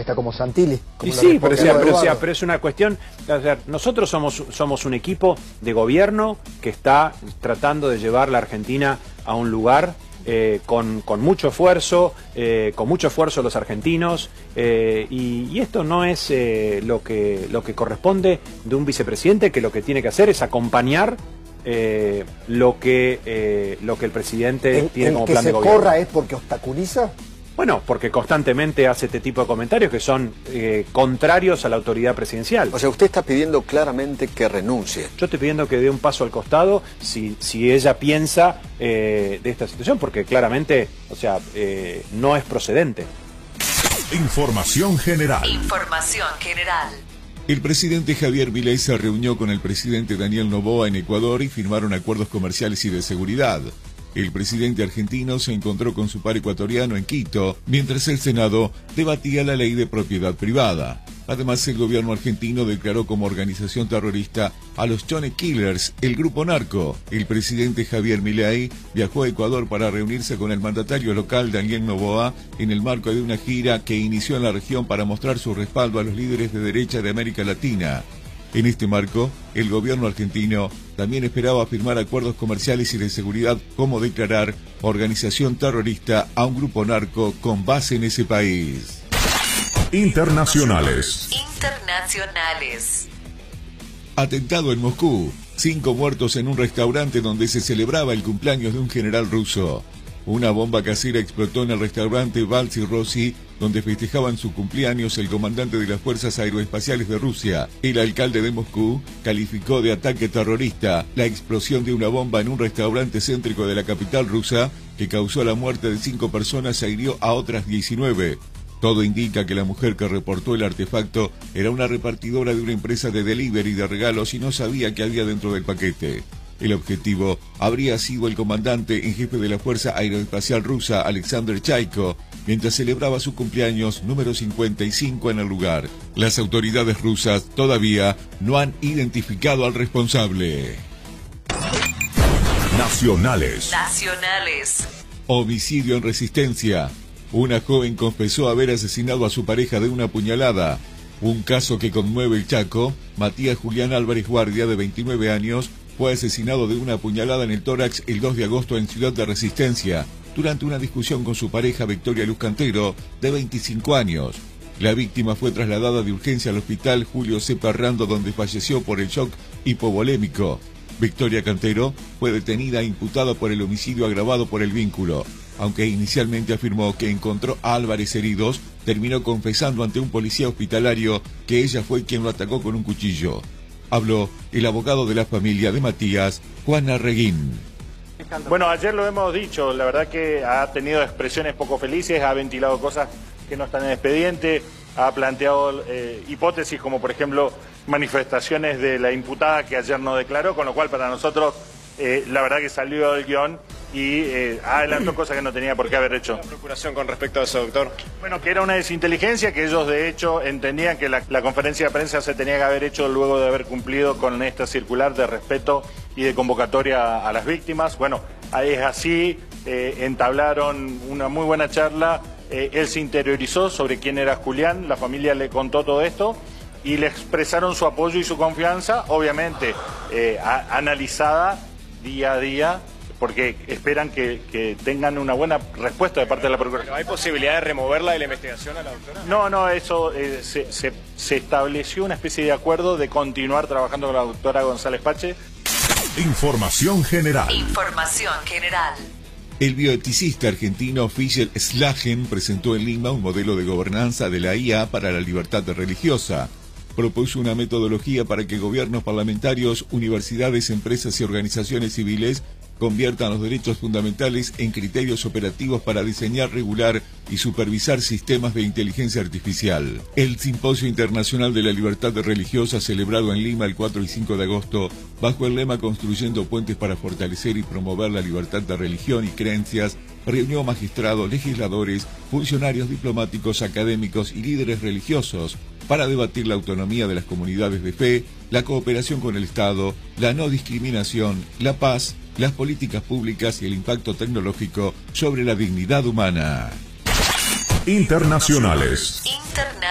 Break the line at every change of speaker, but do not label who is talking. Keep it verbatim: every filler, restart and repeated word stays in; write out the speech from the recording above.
está como Santilli. Como
y sí, pero, sea, pero, sea, pero es una cuestión, o sea, nosotros somos, somos un equipo de gobierno que está tratando de llevar la Argentina a un lugar eh, con, con mucho esfuerzo, eh, con mucho esfuerzo los argentinos, eh, y, y esto no es eh, lo, que, lo que corresponde de un vicepresidente, que lo que tiene que hacer es acompañar eh, lo, que, eh, lo que el presidente
el,
tiene
el
como
que
plan
se
de gobierno.
corra es porque obstaculiza.
Bueno, porque constantemente hace este tipo de comentarios que son eh, contrarios a la autoridad presidencial.
O sea, usted está pidiendo claramente que renuncie.
Yo estoy pidiendo que dé un paso al costado si, si ella piensa eh, de esta situación, porque claramente, o sea, eh, no es procedente.
Información general.
Información general.
El presidente Javier Milei se reunió con el presidente Daniel Noboa en Ecuador y firmaron acuerdos comerciales y de seguridad. El presidente argentino se encontró con su par ecuatoriano en Quito, mientras el Senado debatía la ley de propiedad privada. Además, el gobierno argentino declaró como organización terrorista a los Chone Killers, el grupo narco. El presidente Javier Milei viajó a Ecuador para reunirse con el mandatario local Daniel Noboa en el marco de una gira que inició en la región para mostrar su respaldo a los líderes de derecha de América Latina. En este marco, el gobierno argentino también esperaba firmar acuerdos comerciales y de seguridad, como declarar organización terrorista a un grupo narco con base en ese país.
Internacionales. Internacionales.
Atentado en Moscú. Cinco muertos en un restaurante donde se celebraba el cumpleaños de un general ruso. Una bomba casera explotó en el restaurante Balsi Rossi, donde festejaban su cumpleaños el comandante de las Fuerzas Aeroespaciales de Rusia. El alcalde de Moscú calificó de ataque terrorista la explosión de una bomba en un restaurante céntrico de la capital rusa que causó la muerte de cinco personas e hirió a otras diecinueve. Todo indica que la mujer que reportó el artefacto era una repartidora de una empresa de delivery de regalos y no sabía qué había dentro del paquete. El objetivo habría sido el comandante en jefe de la Fuerza Aeroespacial Rusa, Alexander Chaiko, mientras celebraba su cumpleaños número cincuenta y cinco en el lugar. Las autoridades rusas todavía no han identificado al responsable.
Nacionales. Nacionales.
Homicidio en Resistencia. Una joven confesó haber asesinado a su pareja de una puñalada. Un caso que conmueve el Chaco. Matías Julián Álvarez Guardia, de veintinueve años, fue asesinado de una puñalada en el tórax el dos de agosto en Ciudad de Resistencia, durante una discusión con su pareja Victoria Luz Cantero, de veinticinco años. La víctima fue trasladada de urgencia al hospital Julio C. Parrando, donde falleció por el shock hipovolémico. Victoria Cantero fue detenida e imputada por el homicidio agravado por el vínculo. Aunque inicialmente afirmó que encontró a Álvarez heridos, terminó confesando ante un policía hospitalario que ella fue quien lo atacó con un cuchillo. Habló el abogado de la familia de Matías, Juan Arreguín.
Bueno, ayer lo hemos dicho, la verdad que ha tenido expresiones poco felices, ha ventilado cosas que no están en expediente, ha planteado eh, hipótesis como por ejemplo manifestaciones de la imputada que ayer no declaró, con lo cual para nosotros eh, la verdad que salió del guión y eh, adelantó cosas que no tenía por qué haber hecho.
¿La procuración con respecto a eso, doctor?
Bueno, que era una desinteligencia, que ellos de hecho entendían que la, la conferencia de prensa se tenía que haber hecho luego de haber cumplido con esta circular de respeto y de convocatoria a, a las víctimas. Bueno, es así, eh, entablaron una muy buena charla, eh, él se interiorizó sobre quién era Julián, la familia le contó todo esto y le expresaron su apoyo y su confianza, obviamente eh, a, analizada día a día, porque esperan que, que tengan una buena respuesta de parte de la Procuración.
¿Hay posibilidad de removerla de la investigación a la doctora?
No, no, eso eh, se, se, se estableció una especie de acuerdo de continuar trabajando con la doctora González Pache.
Información general.
Información general.
El bioeticista argentino Fischel Slagen presentó en Lima un modelo de gobernanza de la I A para la libertad religiosa. Propuso una metodología para que gobiernos, parlamentarios, universidades, empresas y organizaciones civiles conviertan los derechos fundamentales en criterios operativos para diseñar, regular y supervisar sistemas de inteligencia artificial. El Simposio Internacional de la Libertad Religiosa, celebrado en Lima el cuatro y cinco de agosto, bajo el lema Construyendo puentes para fortalecer y promover la libertad de religión y creencias, reunió magistrados, legisladores, funcionarios diplomáticos, académicos y líderes religiosos para debatir la autonomía de las comunidades de fe, la cooperación con el Estado, la no discriminación, la paz, las políticas públicas y el impacto tecnológico sobre la dignidad humana. Internacionales.